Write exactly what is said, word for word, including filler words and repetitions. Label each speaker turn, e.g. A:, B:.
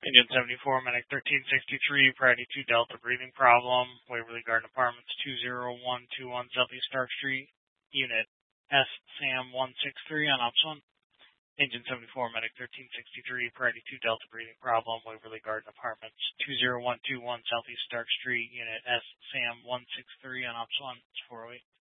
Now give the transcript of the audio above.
A: Agent seventy-four, Medic thirteen sixty-three, Priority two Delta, breathing problem, Waverly Garden Apartments, two zero one two one Southeast Stark Street, Unit S SAM one six three on Ops one. Agent seventy-four, Medic thirteen sixty-three, Priority two Delta, breathing problem, Waverly Garden Apartments, two zero one two one Southeast Stark Street, Unit S SAM one six three on Ops one. It's four oh eight.